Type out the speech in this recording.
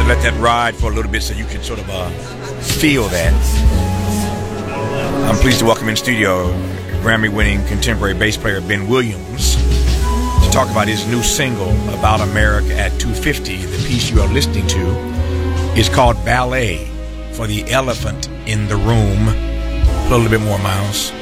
let that ride for a little bit so you can sort of feel that. I'm pleased to welcome in studio Grammy-winning contemporary bass player Ben Williams to talk about his new single, About America at 250. The piece you are listening to is called Ballet for the Elephant in the Room. A little bit more, Miles.